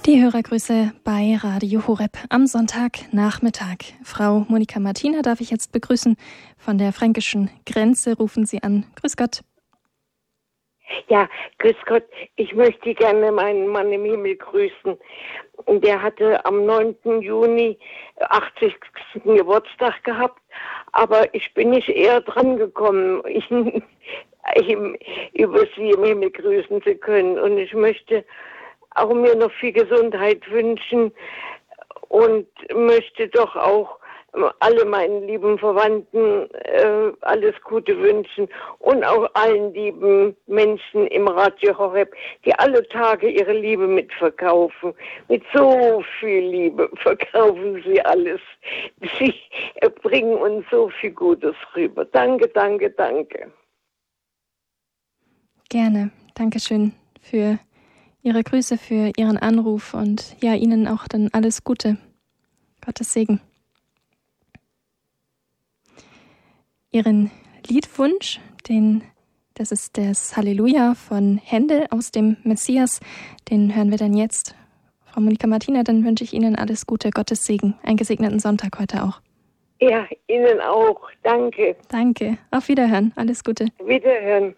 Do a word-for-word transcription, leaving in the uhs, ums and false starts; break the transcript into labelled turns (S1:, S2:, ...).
S1: Die Hörergrüße bei Radio Horeb am Sonntagnachmittag. Frau Monika Martina darf ich jetzt begrüßen. Von der fränkischen Grenze rufen Sie an. Grüß Gott.
S2: Ja, grüß Gott. Ich möchte gerne meinen Mann im Himmel grüßen. Der hatte am neunten Juni achtzigsten Geburtstag gehabt, aber ich bin nicht eher dran gekommen, ihn, ihn über Sie im Himmel grüßen zu können. Und ich möchte auch mir noch viel Gesundheit wünschen und möchte doch auch alle meinen lieben Verwandten äh, alles Gute wünschen und auch allen lieben Menschen im Radio Horeb, die alle Tage ihre Liebe mitverkaufen. Mit so viel Liebe verkaufen sie alles. Sie bringen uns so viel Gutes rüber. Danke, danke, danke.
S1: Gerne. Dankeschön für Ihre Grüße, für Ihren Anruf und ja, Ihnen auch dann alles Gute. Gottes Segen. Ihren Liedwunsch, den, das ist das Halleluja von Händel aus dem Messias, den hören wir dann jetzt. Frau Monika Martina, dann wünsche ich Ihnen alles Gute, Gottes Segen, einen gesegneten Sonntag heute auch.
S2: Ja, Ihnen auch. Danke.
S1: Danke. Auf Wiederhören. Alles Gute.
S2: Wiederhören.